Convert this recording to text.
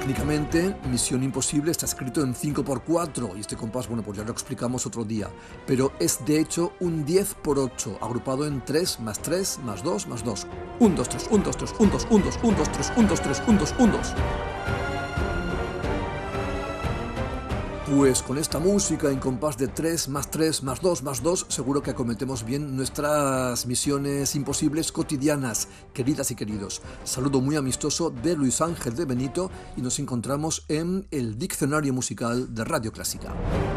Técnicamente, Misión Imposible está escrito en 5x4 y este compás, bueno, pues ya lo explicamos otro día, pero es de hecho un 10x8, agrupado en 3 más 3 más 2 más 2. 1, 2, 3, 1, 2, 3, 1, 2, 1, 2, 1, 2, 3, 1, 2, 3, 1, 2, 1, 2. Pues con esta música en compás de 3 más 3 más 2 más 2, seguro que acometemos bien nuestras misiones imposibles cotidianas, queridas y queridos. Saludo muy amistoso de Luis Ángel de Benito y nos encontramos en el Diccionario Musical de Radio Clásica.